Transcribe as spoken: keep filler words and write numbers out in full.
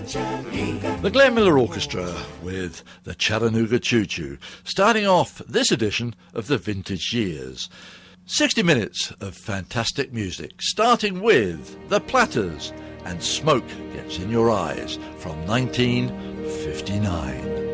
The Glenn Miller Orchestra with the Chattanooga Choo Choo, starting off this edition of the Vintage Years. sixty minutes of fantastic music, starting with The Platters and Smoke Gets in Your Eyes from nineteen fifty-nine.